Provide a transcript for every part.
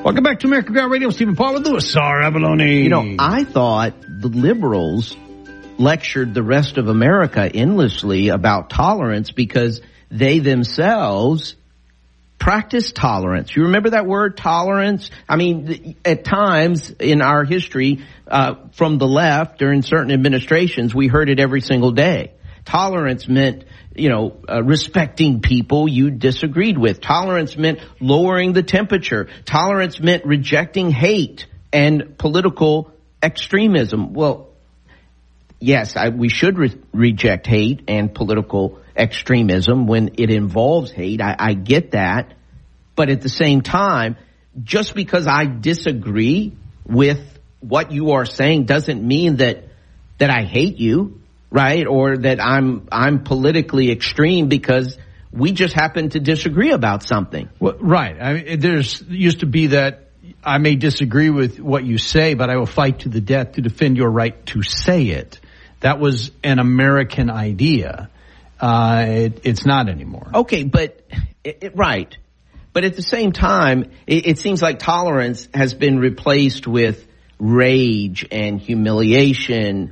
Welcome back to American Ground Radio. Stephen Paul with Louis R. Abalone. You know, I thought the liberals lectured the rest of America endlessly about tolerance because they themselves practice tolerance. You remember that word, tolerance? I mean, at times in our history, from the left during certain administrations, we heard it every single day. Tolerance meant, respecting people you disagreed with. Tolerance meant lowering the temperature. Tolerance meant rejecting hate and political extremism. Well, yes, we should reject hate and political extremism when it involves hate. I get that. But at the same time, just because I disagree with what you are saying doesn't mean that I hate you, right? Or that I'm politically extreme because we just happen to disagree about something. Well, right. I mean, there's used to be that I may disagree with what you say, but I will fight to the death to defend your right to say it. That was an American idea. It's not anymore. Okay, but right. But at the same time, it seems like tolerance has been replaced with rage and humiliation,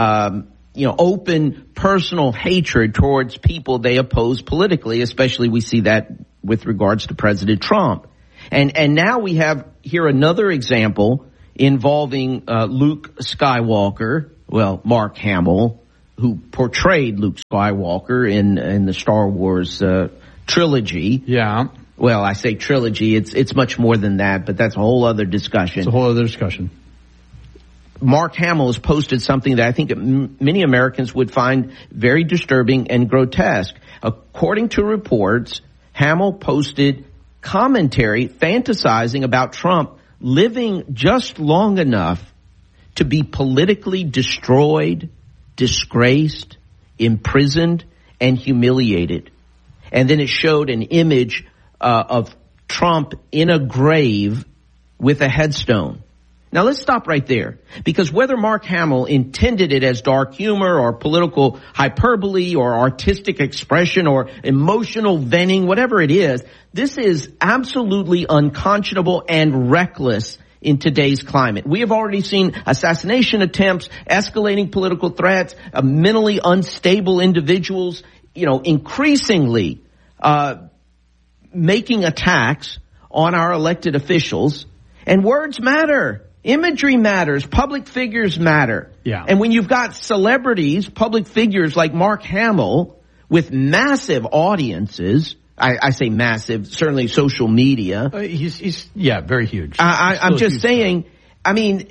open personal hatred towards people they oppose politically. Especially we see that with regards to President Trump. And now we have here another example involving Luke Skywalker, Mark Hamill, who portrayed Luke Skywalker in the Star Wars trilogy. Yeah. Well, I say trilogy. It's much more than that, but that's a whole other discussion. It's a whole other discussion. Mark Hamill has posted something that I think many Americans would find very disturbing and grotesque. According to reports, Hamill posted commentary fantasizing about Trump living just long enough to be politically destroyed, disgraced, imprisoned, and humiliated. And then it showed an image of Trump in a grave with a headstone. Now let's stop right there, because whether Mark Hamill intended it as dark humor or political hyperbole or artistic expression or emotional venting, whatever it is, this is absolutely unconscionable and reckless in today's climate. We have already seen assassination attempts, escalating political threats, mentally unstable individuals, increasingly making attacks on our elected officials. And words matter. Imagery matters. Public figures matter. Yeah. And when you've got celebrities, public figures like Mark Hamill with massive audiences, I say massive, certainly social media. He's very huge. I'm just saying, I mean,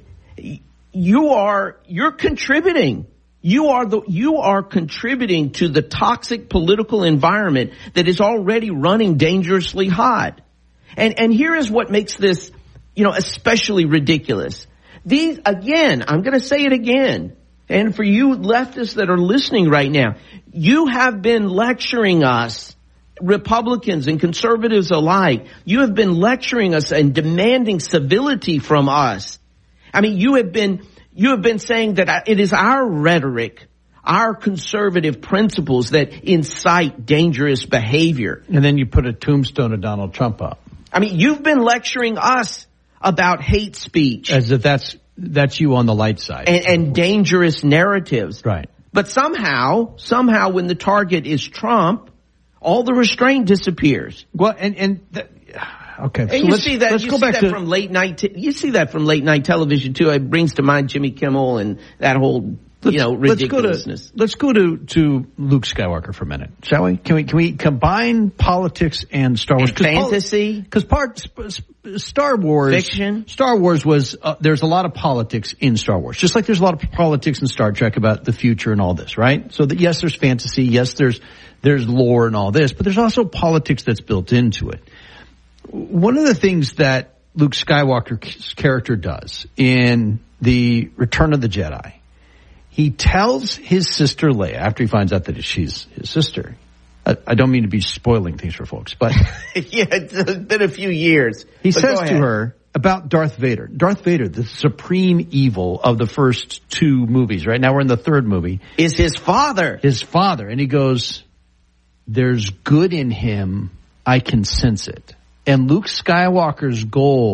you're contributing. You are contributing to the toxic political environment that is already running dangerously hot. And here is what makes this, especially ridiculous. These, again, I'm going to say it again. And for you leftists that are listening right now, you have been lecturing us, Republicans and conservatives alike. You have been lecturing us and demanding civility from us. I mean, you have been saying that it is our rhetoric, our conservative principles that incite dangerous behavior. And then you put a tombstone of Donald Trump up. I mean, you've been lecturing us about hate speech. As if that's you on the light side. And dangerous narratives. Right. But somehow when the target is Trump, all the restraint disappears. Well, okay. And so you see that from late night. You see that from late night television too. It brings to mind Jimmy Kimmel and that whole ridiculousness. Let's go to Luke Skywalker for a minute, shall we? Can we combine politics and Star Wars? And fantasy? Because Star Wars fiction. Star Wars was there's a lot of politics in Star Wars, just like there's a lot of politics in Star Trek about the future and all this, right? So that yes, there's fantasy, yes, there's lore and all this, but there's also politics that's built into it. One of the things that Luke Skywalker's character does in the Return of the Jedi, he tells his sister Leia, after he finds out that she's his sister. I don't mean to be spoiling things for folks, but yeah, it's been a few years. He says to her about Darth Vader. Darth Vader, the supreme evil of the first two movies, right? Now we're in the third movie. Is his father. His father. And he goes, there's good in him. I can sense it. And Luke Skywalker's goal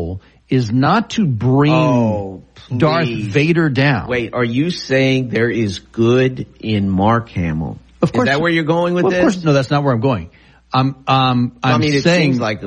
is not to bring Darth Vader down. Wait, are you saying there is good in Mark Hamill? Of course. Is that where you're going with this? Of course, no, that's not where I'm going. It seems like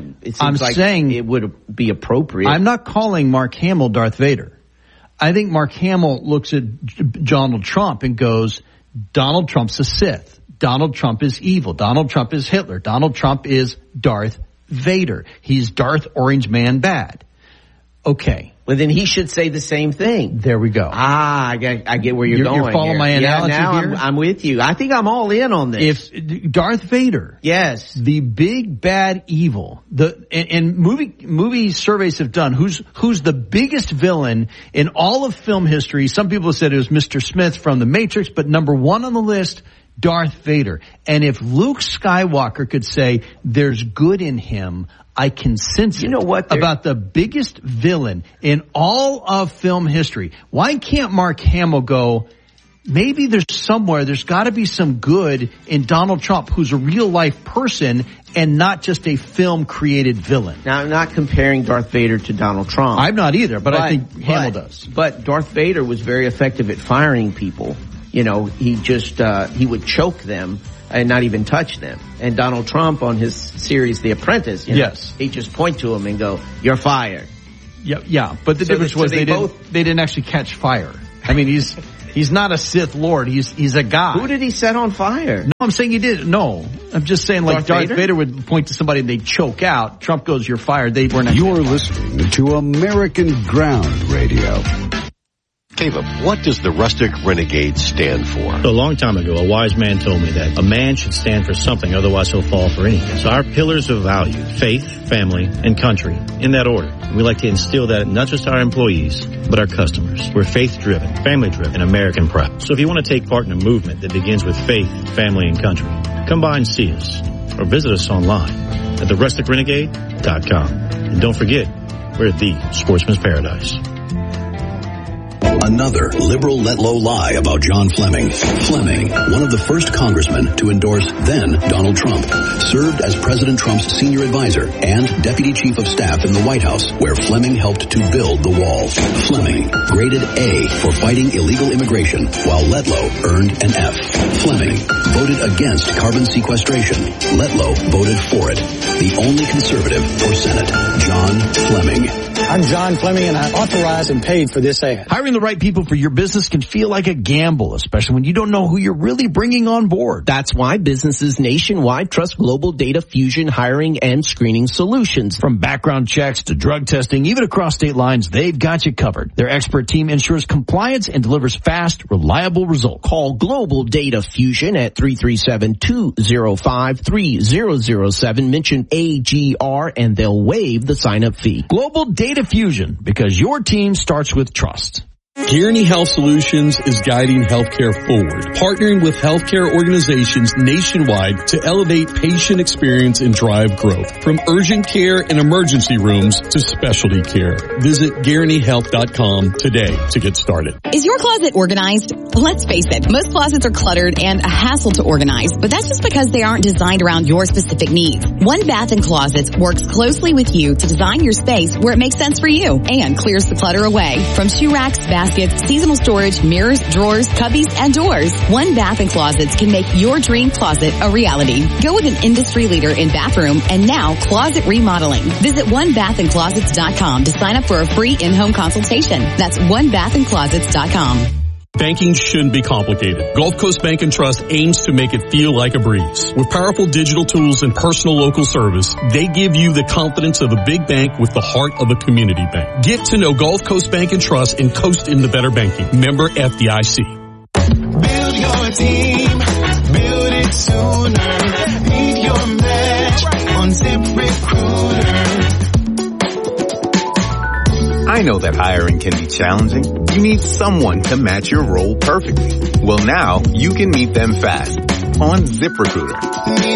it would be appropriate. I'm not calling Mark Hamill Darth Vader. I think Mark Hamill looks at Donald Trump and goes, Donald Trump's a Sith. Donald Trump is evil. Donald Trump is Hitler. Donald Trump is Darth Vader. He's Darth Orange Man bad. Okay. Well, then he should say the same thing. There we go. I get where you're going. You're following my analogy here? I'm with you. I think I'm all in on this. If Darth Vader, yes, the big bad evil, and movie surveys have done who's the biggest villain in all of film history. Some people have said it was Mr. Smith from The Matrix, but number one on the list, Darth Vader. And if Luke Skywalker could say there's good in him, I can sense it. You know what? About the biggest villain in all of film history. Why can't Mark Hamill go, maybe there's got to be some good in Donald Trump, who's a real life person and not just a film created villain. Now, I'm not comparing Darth Vader to Donald Trump. I'm not either, but I think Hamill does. But Darth Vader was very effective at firing people. You know, he would choke them and not even touch them. And Donald Trump on his series, The Apprentice, yes, he'd just point to him and go, "You're fired." Yeah. But the difference was they didn't actually catch fire. I mean, he's not a Sith Lord. He's a guy. Who did he set on fire? No, I'm saying he did. No, I'm just saying like Darth Vader would point to somebody and they'd choke out. Trump goes, "You're fired." They weren't. You're listening to American Ground Radio. Caleb, what does the Rustic Renegade stand for? A long time ago, a wise man told me that a man should stand for something, otherwise he'll fall for anything. So our pillars of value, faith, family, and country, in that order. We like to instill that not just our employees, but our customers. We're faith-driven, family-driven, and American proud. So if you want to take part in a movement that begins with faith, family, and country, come by and see us, or visit us online at therusticrenegade.com. And don't forget, we're the Sportsman's Paradise. Another liberal let-low lie about John Fleming. Fleming, one of the first congressmen to endorse then Donald Trump, served as President Trump's senior advisor and deputy chief of staff in the White House, where Fleming helped to build the wall. Fleming, graded A for fighting illegal immigration, while Letlow earned an F. Fleming voted against carbon sequestration. Letlow voted for it. The only conservative for Senate, John Fleming. I'm John Fleming, and I authorized and paid for this ad. Hiring the right people for your business can feel like a gamble, especially when you don't know who you're really bringing on board. That's why businesses nationwide trust Global Data Fusion hiring and screening solutions. From background checks to drug testing, even across state lines, they've got you covered. Their expert team ensures compliance and delivers fast, reliable results. Call Global Data Fusion at 337-205-3007. Mention AGR and they'll waive the sign-up fee. Global Data Fusion, because your team starts with trust. Kearney Health Solutions is guiding healthcare forward, partnering with healthcare organizations nationwide to elevate patient experience and drive growth. From urgent care and emergency rooms to specialty care. Visit GuaranteeHealth.com today to get started. Is your closet organized? Let's face it, most closets are cluttered and a hassle to organize, but that's just because they aren't designed around your specific needs. One Bath & Closets works closely with you to design your space where it makes sense for you and clears the clutter away. From shoe racks, baskets, seasonal storage, mirrors, drawers, cubbies, and doors, One Bath & Closets can make your dream closet a reality. Go with an industry leader in bathroom and now closet remodeling. Visit OneBathAndClosets.com to sign up for a free in-home consultation. That's OneBathAndClosets.com. Banking shouldn't be complicated. Gulf Coast Bank & Trust aims to make it feel like a breeze. With powerful digital tools and personal local service, they give you the confidence of a big bank with the heart of a community bank. Get to know Gulf Coast Bank & Trust and coast into better banking. Member FDIC. Build your team. Build it sooner. Beat your match on ZipRecruiter. I know that hiring can be challenging. You need someone to match your role perfectly. Well, now you can meet them fast on ZipRecruiter.